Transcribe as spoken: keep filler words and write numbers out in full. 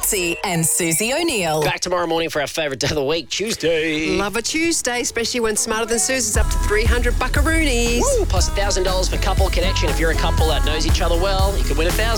Fitzy and Susie O'Neill. Back tomorrow morning for our favourite day of the week, Tuesday. Love a Tuesday, especially when Smarter Than Susie's up to three hundred buckaroonies. Woo, plus one thousand dollars for couple connection. If you're a couple that knows each other well, you could win one thousand dollars.